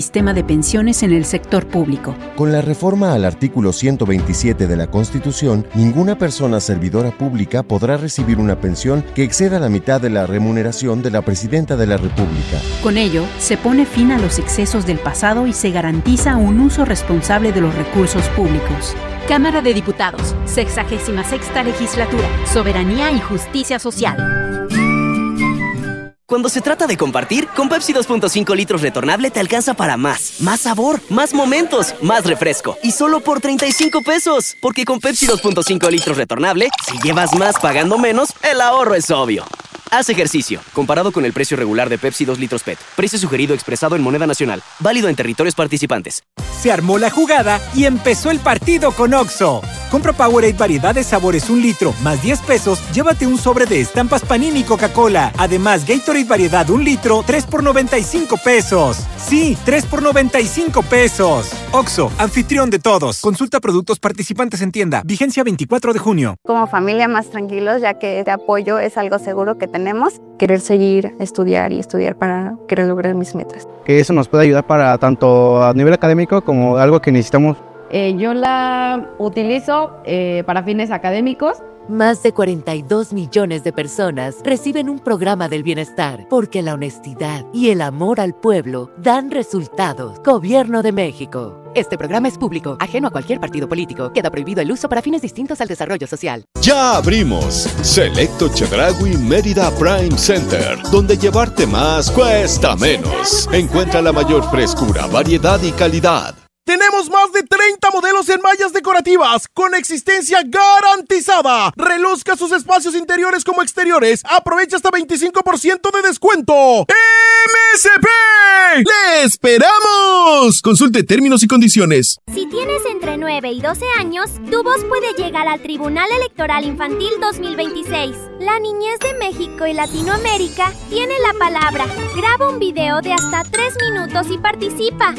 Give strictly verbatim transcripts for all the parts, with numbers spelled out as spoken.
sistema de pensiones en el sector público. Con la reforma al artículo ciento veintisiete de la Constitución, ninguna persona servidora pública podrá recibir una pensión que exceda la mitad de la remuneración de la Presidenta de la República. Con ello, se pone fin a los excesos del pasado y se garantiza un uso responsable de los recursos públicos. Cámara de Diputados, sexagésima sexta legislatura, Soberanía y Justicia Social. Cuando se trata de compartir, con Pepsi dos punto cinco litros retornable te alcanza para más. Más sabor, más momentos, más refresco. Y solo por treinta y cinco pesos. Porque con Pepsi dos punto cinco litros retornable, si llevas más pagando menos, el ahorro es obvio. Haz ejercicio. Comparado con el precio regular de Pepsi dos litros P E T. Precio sugerido expresado en moneda nacional. Válido en territorios participantes. Se armó la jugada y empezó el partido con Oxxo. Compra Powerade variedad de sabores un litro, más diez pesos, llévate un sobre de estampas Panini Coca-Cola. Además, Gatorade variedad un litro, tres por noventa y cinco pesos. Sí, tres por noventa y cinco pesos. Oxxo, anfitrión de todos. Consulta productos participantes en tienda. Vigencia veinticuatro de junio. Como familia más tranquilos, ya que este apoyo es algo seguro que tenemos. Querer seguir, estudiar y estudiar para querer lograr mis metas. Que eso nos puede ayudar para tanto a nivel académico como algo que necesitamos. Eh, yo la utilizo eh, para fines académicos. Más de cuarenta y dos millones de personas reciben un programa del bienestar porque la honestidad y el amor al pueblo dan resultados. Gobierno de México. Este programa es público, ajeno a cualquier partido político. Queda prohibido el uso para fines distintos al desarrollo social. Ya abrimos Selecto Chedraui Mérida Prime Center, donde llevarte más cuesta menos. Encuentra la mayor frescura, variedad y calidad. Tenemos más de treinta modelos en mallas decorativas con existencia garantizada. Reluzca sus espacios interiores como exteriores. Aprovecha hasta veinticinco por ciento de descuento. ¡M S P! ¡Le esperamos! Consulte términos y condiciones. Si tienes entre nueve y doce años, tu voz puede llegar al Tribunal Electoral Infantil dos mil veintiséis. La niñez de México y Latinoamérica tiene la palabra. Graba un video de hasta tres minutos y participa.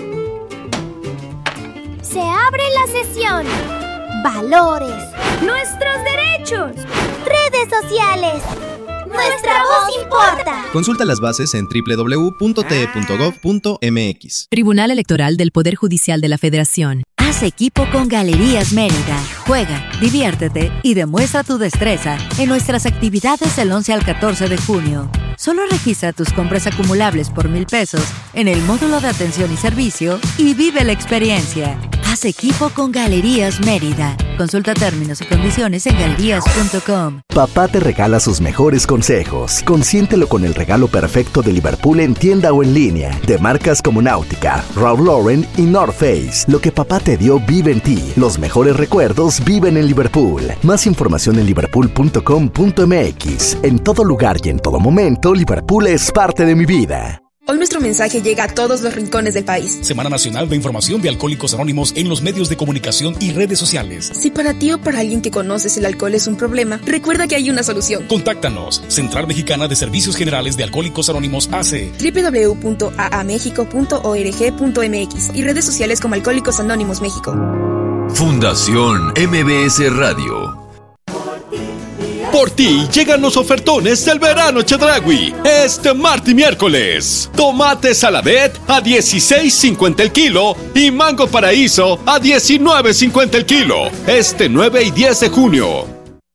Se abre la sesión. Valores. Nuestros derechos. Redes sociales. Nuestra voz importa. Consulta las bases en doble u doble u doble u punto t e punto gov punto m x. Tribunal Electoral del Poder Judicial de la Federación. Haz equipo con Galerías Mérida. Juega, diviértete y demuestra tu destreza en nuestras actividades del once al catorce de junio. Solo registra tus compras acumulables por mil pesos en el módulo de atención y servicio y vive la experiencia. Haz equipo con Galerías Mérida. Consulta términos y condiciones en galerías punto com. Papá te regala sus mejores consejos. Consiéntelo con el regalo perfecto de Liverpool en tienda o en línea. De marcas como Náutica, Ralph Lauren y North Face. Lo que papá te dio vive en ti. Los mejores recuerdos viven en Liverpool. Más información en liverpool punto com punto m x. En todo lugar y en todo momento, Liverpool es parte de mi vida. Hoy nuestro mensaje llega a todos los rincones del país. Semana Nacional de Información de Alcohólicos Anónimos en los medios de comunicación y redes sociales. Si para ti o para alguien que conoces el alcohol es un problema, recuerda que hay una solución. Contáctanos. Central Mexicana de Servicios Generales de Alcohólicos Anónimos A C. doble u doble u doble u punto a a mexico punto org punto m x y redes sociales como Alcohólicos Anónimos México. Fundación M B S Radio. Por ti llegan los ofertones del verano Chedraui. Este martes y miércoles. Tomate Saladet a dieciséis cincuenta el kilo y mango paraíso a diecinueve cincuenta el kilo. Este nueve y diez de junio.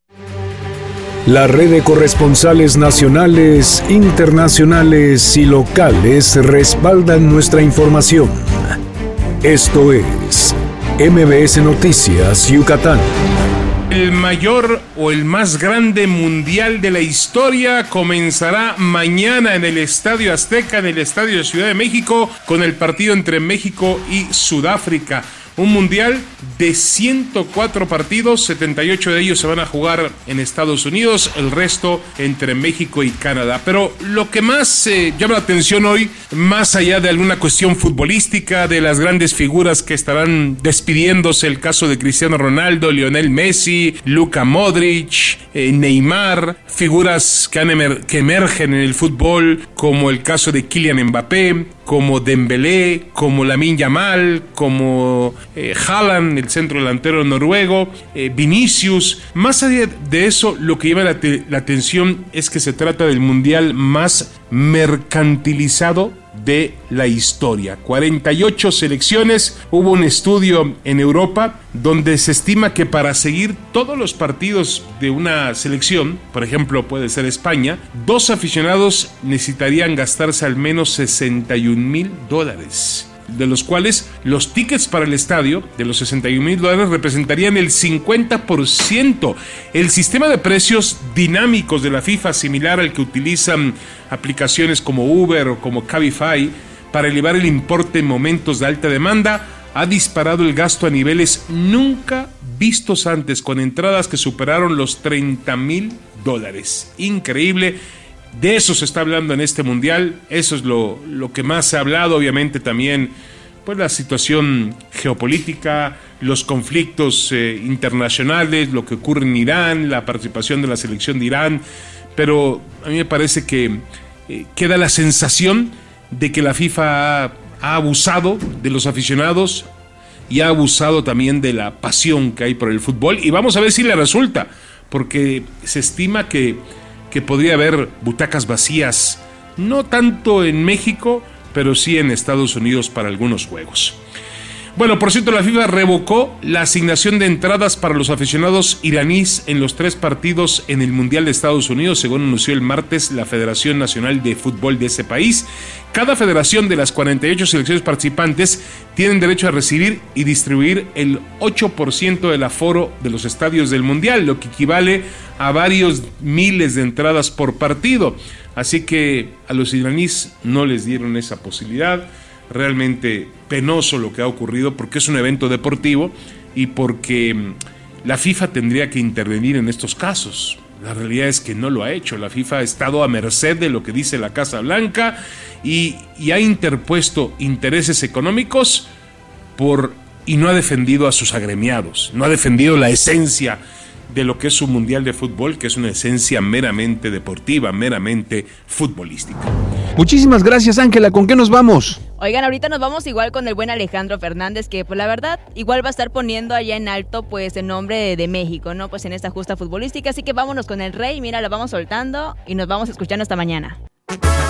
La red de corresponsales nacionales, internacionales y locales respaldan nuestra información. Esto es M B S Noticias Yucatán. El mayor o el más grande mundial de la historia comenzará mañana en el Estadio Azteca, en el Estadio de Ciudad de México, con el partido entre México y Sudáfrica. Un mundial de ciento cuatro partidos, setenta y ocho de ellos se van a jugar en Estados Unidos, el resto entre México y Canadá. Pero lo que más eh, llama la atención hoy, más allá de alguna cuestión futbolística, de las grandes figuras que estarán despidiéndose, el caso de Cristiano Ronaldo, Lionel Messi, Luka Modric, eh, Neymar, figuras que, han emer- que emergen en el fútbol, como el caso de Kylian Mbappé, como Dembélé, como Lamine Yamal, como eh, Haaland, el centro delantero noruego, eh, Vinicius. Más allá de eso, lo que llama la, te- la atención es que se trata del mundial más mercantilizado de la historia. cuarenta y ocho selecciones. Hubo un estudio en Europa donde se estima que para seguir todos los partidos de una selección, por ejemplo puede ser España, dos aficionados necesitarían gastarse al menos sesenta y un mil dólares, de los cuales los tickets para el estadio de los sesenta y un mil dólares representarían el cincuenta por ciento. El sistema de precios dinámicos de la FIFA, similar al que utilizan aplicaciones como Uber o como Cabify para elevar el importe en momentos de alta demanda, ha disparado el gasto a niveles nunca vistos antes, con entradas que superaron los treinta mil dólares. Increíble. De eso se está hablando en este mundial, eso es lo, lo que más se ha hablado, obviamente también pues la situación geopolítica, los conflictos eh, internacionales, lo que ocurre en Irán, la participación de la selección de Irán, pero a mí me parece que eh, queda la sensación de que la FIFA ha, ha abusado de los aficionados y ha abusado también de la pasión que hay por el fútbol, y vamos a ver si le resulta, porque se estima que que podría haber butacas vacías, no tanto en México, pero sí en Estados Unidos para algunos juegos. Bueno, por cierto, la FIFA revocó la asignación de entradas para los aficionados iraníes en los tres partidos en el Mundial de Estados Unidos, según anunció el martes la Federación Nacional de Fútbol de ese país. Cada federación de las cuarenta y ocho selecciones participantes tienen derecho a recibir y distribuir el ocho por ciento del aforo de los estadios del Mundial, lo que equivale a varios miles de entradas por partido. Así que a los iraníes no les dieron esa posibilidad. Realmente penoso lo que ha ocurrido, porque es un evento deportivo y porque la FIFA tendría que intervenir en estos casos. La realidad es que no lo ha hecho. La FIFA ha estado a merced de lo que dice la Casa Blanca y, y ha interpuesto intereses económicos por, y no ha defendido a sus agremiados, no ha defendido la esencia de lo que es un mundial de fútbol, que es una esencia meramente deportiva, meramente futbolística. Muchísimas gracias, Ángela. ¿Con qué nos vamos? Oigan, ahorita nos vamos igual con el buen Alejandro Fernández, que pues la verdad igual va a estar poniendo allá en alto pues el nombre de, de México, ¿no? Pues en esta justa futbolística, así que vámonos con el Rey, mira, lo vamos soltando y nos vamos escuchando hasta mañana.